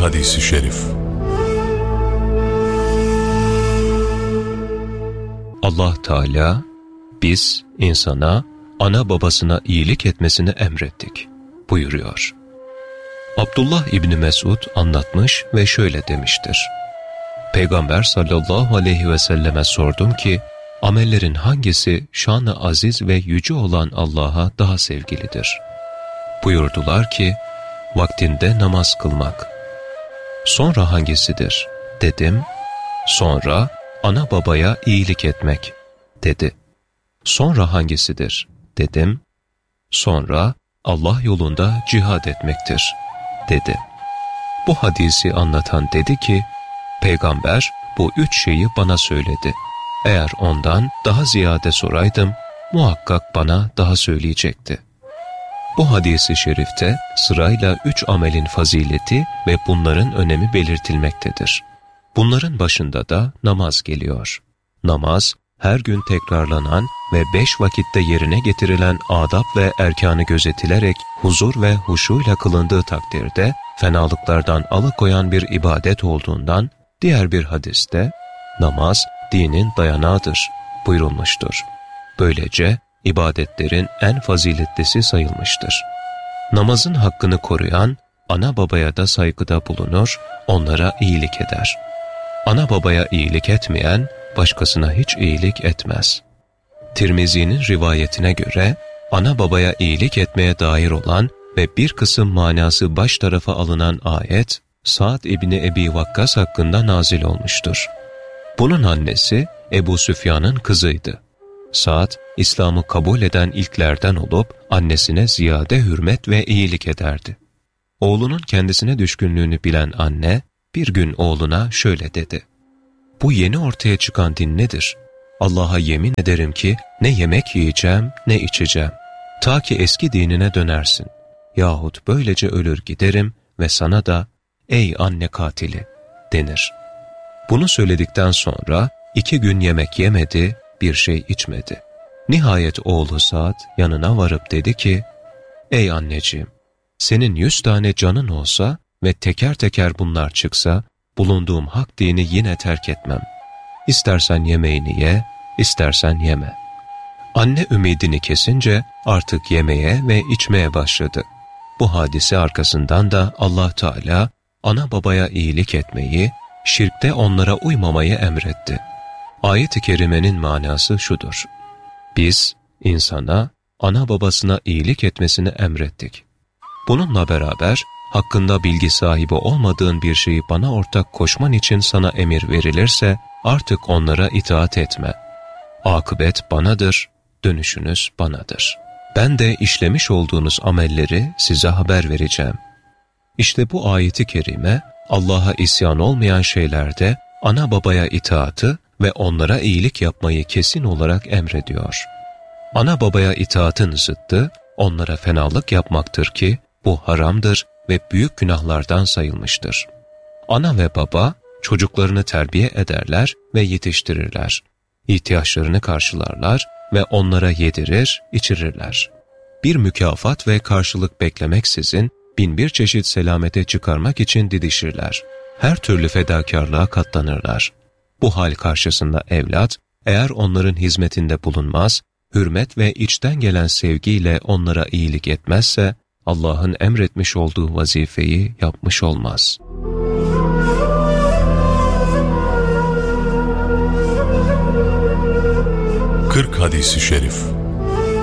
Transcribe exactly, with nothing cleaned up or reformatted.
Hadis-i Şerif. Allah Teala, biz insana ana babasına iyilik etmesini emrettik buyuruyor. Abdullah İbni Mesud anlatmış ve şöyle demiştir. Peygamber sallallahu aleyhi ve selleme sordum ki, amellerin hangisi şan-ı aziz ve yüce olan Allah'a daha sevgilidir? Buyurdular ki, vaktinde namaz kılmak. Sonra hangisidir? Dedim. Sonra ana babaya iyilik etmek, dedi. Sonra hangisidir? Dedim. Sonra Allah yolunda cihad etmektir, dedi. Bu hadisi anlatan dedi ki, Peygamber bu üç şeyi bana söyledi. Eğer ondan daha ziyade soraydım, muhakkak bana daha söyleyecekti. Bu hadisi şerifte sırayla üç amelin fazileti ve bunların önemi belirtilmektedir. Bunların başında da namaz geliyor. Namaz, her gün tekrarlanan ve beş vakitte yerine getirilen adab ve erkanı gözetilerek huzur ve huşuyla kılındığı takdirde fenalıklardan alıkoyan bir ibadet olduğundan, diğer bir hadiste namaz dinin dayanağıdır buyurulmuştur. Böylece ibadetlerin en faziletlisi sayılmıştır. Namazın hakkını koruyan, ana babaya da saygıda bulunur, onlara iyilik eder. Ana babaya iyilik etmeyen, başkasına hiç iyilik etmez. Tirmizi'nin rivayetine göre, ana babaya iyilik etmeye dair olan ve bir kısım manası baş tarafa alınan ayet, Sa'd İbni Ebi Vakkas hakkında nazil olmuştur. Bunun annesi, Ebu Süfyan'ın kızıydı. Sa'd, İslam'ı kabul eden ilklerden olup, annesine ziyade hürmet ve iyilik ederdi. Oğlunun kendisine düşkünlüğünü bilen anne, bir gün oğluna şöyle dedi. Bu yeni ortaya çıkan din nedir? Allah'a yemin ederim ki ne yemek yiyeceğim ne içeceğim. Ta ki eski dinine dönersin. Yahut böylece ölür giderim ve sana da ey anne katili denir. Bunu söyledikten sonra iki gün yemek yemedi, bir şey içmedi. Nihayet oğlu Sa'd yanına varıp dedi ki, ey anneciğim, senin yüz tane canın olsa ve teker teker bunlar çıksa, bulunduğum hak dini yine terk etmem. İstersen yemeğini ye, istersen yeme. Anne ümidini kesince artık yemeye ve içmeye başladı. Bu hadise arkasından da Allah Teala ana babaya iyilik etmeyi, şirkte onlara uymamayı emretti. Ayet-i kerimenin manası şudur. Biz insana ana babasına iyilik etmesini emrettik. Bununla beraber hakkında bilgi sahibi olmadığın bir şeyi bana ortak koşman için sana emir verilirse artık onlara itaat etme. Akıbet banadır, dönüşünüz banadır. Ben de işlemiş olduğunuz amelleri size haber vereceğim. İşte bu ayeti kerime Allah'a isyan olmayan şeylerde ana babaya itaatı ve onlara iyilik yapmayı kesin olarak emrediyor. Ana babaya itaatın zıttı onlara fenalık yapmaktır ki bu haramdır ve büyük günahlardan sayılmıştır. Ana ve baba çocuklarını terbiye ederler ve yetiştirirler. İhtiyaçlarını karşılarlar ve onlara yedirir, içirirler. Bir mükafat ve karşılık beklemeksizin bin bir çeşit selamete çıkarmak için didişirler. Her türlü fedakarlığa katlanırlar. Bu hal karşısında evlat, eğer onların hizmetinde bulunmaz, hürmet ve içten gelen sevgiyle onlara iyilik etmezse, Allah'ın emretmiş olduğu vazifeyi yapmış olmaz. kırk Hadis-i Şerif.